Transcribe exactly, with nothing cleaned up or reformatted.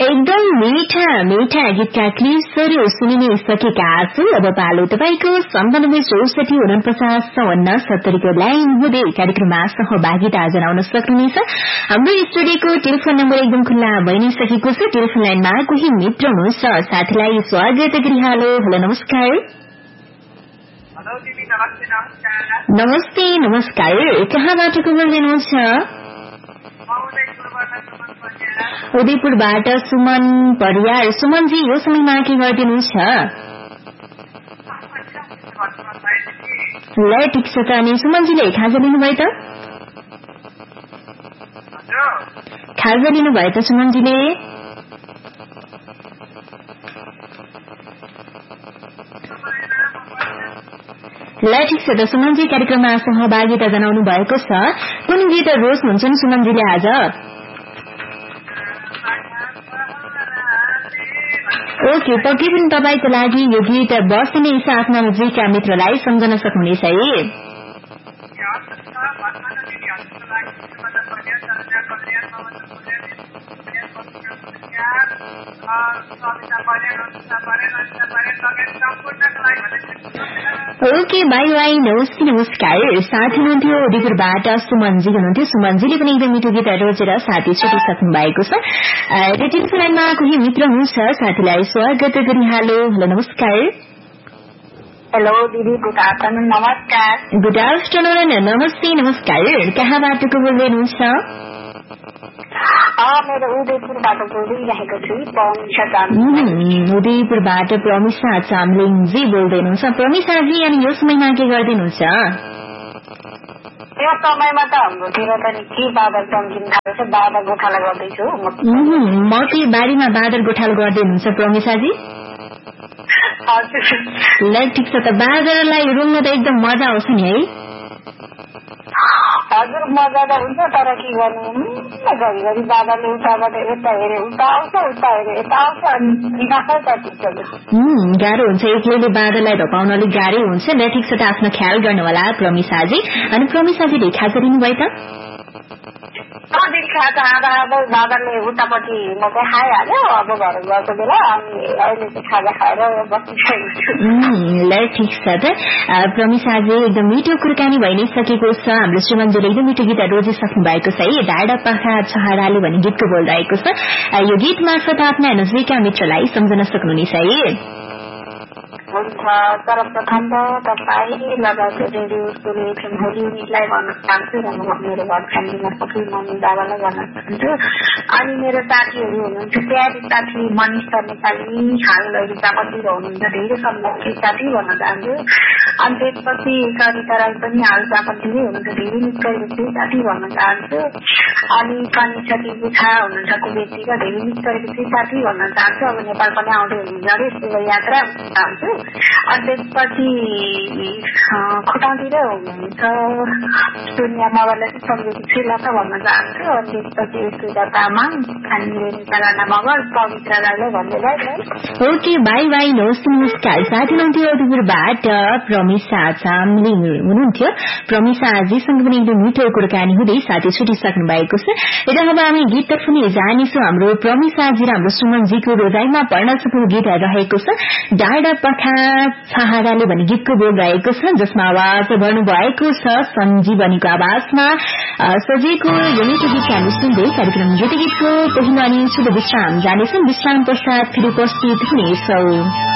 एकदम मीठा मीठा गीतका क्लिप्सहरू सुनिने सकेका छु। अब पालो तपाईको सन्तानब्बे चौसठी उनपचास चौवन्न सत्तरीको लाइन हुँदै कार्यक्रममा सहभागिता जनाउन सक्नुहुनेछ। हाम्रो स्टुडियोको टेलिफोन नम्बर एकदम खुल्ला भइ नै सकेको छ। टेलिफोन लाइनमा कोही मित्र हुनुहुन्छ, साथीलाई स्वागत गरिहालो। हेलो नमस्कार। हेलो दिदी, नमस्ते नमस्कार। नमस्ते नमस्कार। कहाँबाट को बोल्दै हुनुहुन्छ? उदयपुरबाट सुमन परियार। सुमनजी, यो समयमा के गरिदिनुहुन्छ? ल ठिक छ त। अनि सुमनजीले खाजा लिनुभयो त? खाजा लिनुभयो त सुमनजीले? ल ठिक छ त। सुमनजी कार्यक्रममा सहभागिता जनाउनु भएको छ। कुन गीत रोज्नुहुन्छ नि सुमनजीले आज? ओके, पक्कै पनि तपाईको लागि यो गीत बस्ने साथमा नजिकका मित्रलाई सम्झन सक्नुहुनेछ है। ओके, बाई बाई, नमस्ते नमस्कार। साथी हुनुहुन्थ्यो उदयपुरबाट सुमनजी हुनुहुन्थ्यो। सुमनजीले पनि एकदम मिठो गीत रोजेर साथी छुटिसक्नु भएको छ। टेलिफोन लाइनमा कोही मित्र हुनुहुन्छ, साथीलाई स्वागत गरिहालो। हेलो नमस्कार। हेलो दिदी, गुड आफ्टरनुन। नमस्कार। गुड आफ्टरनुन, नमस्ते नमस्कार। कहाँबाट को बोल्दै हुनुहुन्छ? मेरो उदयपुरबाट बोलिरहेको छु, प्रमिसा चामलिङ। उदयपुरबाट प्रमिसा चामलिङजी बोल्दै हुनुहुन्छ। प्रमिसाजी, अनि यो समयमा के गर्दिनुहुन्छ? यो समयमा त हाम्रोतिर त निकै बादल चम्किन थालेको छ, बादल गोठालो गर्दैछु। मकै बारीमा बादल गोठालो गर्दै हुनुहुन्छ प्रमिसाजी? हजुर। ल ठिक छ त। बादललाई रुङ्न त एकदम मजा आउँछ नि है? हजुर, मजा त हुन्छ, तर के गर्नु, घरिघरि बाबाले उताबाट यता हेरे उता आउँछ, उता हेरे यता आउँछ, अनि गाह्रो हुन्छ। एक्लैले बादललाई धपाउन अलिक गाह्रै हुन्छ। ल ठिक छ त, आफ्नो ख्याल गर्नु होला प्रमिसाजी। अनि प्रमिसाजीले खाजा दिनुभयो त? खाजा आधा आधा बाबाले उतापट्टि मकै खाइहाल्यो, अब घर गएको बेला अनि अहिले चाहिँ खाजा खाएर बसिसकेको छु। ल ठिक छ त। प्रमिसाजी, एकदम मिठो कुराकानी भइ नै सकेको छ। हाम्रो सुमनजीले एकदम मिठो गीत रोजिसक्नु भएको छ है। डाँडा पाखा छहाराले भन्ने गीतको बोलिरहेको छ। यो गीत मार्फत आफ्ना नजिकका मित्रलाई सम्झन सक्नुहुनेछ है। हुन्छ। सर्वप्रथम त तपाईँ लगायत रेडियो स्टुडियो एफएम युनिटलाई भन्न चाहन्छु र मेरो घर फ्यामिलीमा सबै मम्मी बाबालाई भन्न चाहन्छु। अनि मेरो साथीहरू हुनुहुन्छ, प्यारी साथी मनिष नेपाली, हाल रिजापट्टि हुनुहुन्छ, धेरै सम्बन्धित साथी भन्न चाहन्छु। अनि त्यसपछि सरिता राई पनि हाल जापट्टि हुनुहुन्छ, धेरै मित्रहरू साथी भन्न चाहन्छु। अनि कनिष्ठा गुछा हुनुहुन्छ कुबेरतिर, धेरै मित्रहरू साथी भन्न चाहन्छु। अब नेपाल पनि आउँदै हुनुहुन्छ अरे, यसको यात्रा चाहन्छु। अनि त्यसपछि खोटाउँतिर हुनुहुन्छ दुनियाँ मगरलाई सम्झेको छु ल त भन्न चाहन्छु। अनि त्यसपछि सुधा तामाङ, अनि रेणुका राणा मगर, पवित्र राईलाई भन्दै भाइ। ओके, बाई बाई, नमस्ते नमस्कार। साथी हुनुहुन्थ्यो उदयपुरबाट प्रमिसा चामलिङ हुनुहुन्थ्यो। प्रमिसाजीसँग पनि एकदम मिठो कुराकानी हुँदै साथी छुटिसक्नु भएको छ। र अब हामी गीततर्फ नै जानेछौँ। हाम्रो प्रमिसाजी र हाम्रो सुमनजीको रोजाइमा पढ्न सक्ने गीत रहेको छ डाँडा पाखा छहाराले भन्ने गीतको बोल रहेको छ, जसमा आवाज गर्नुभएको छ सञ्जीवनीको आवाजमा सजिएको यो मिठो गीत हामी सुन्दै कार्यक्रम गीत गीतको पहिलो अनि शुभ विश्राम जानेछौँ। विश्राम पश्चात फेरि उपस्थित हुनेछौँ।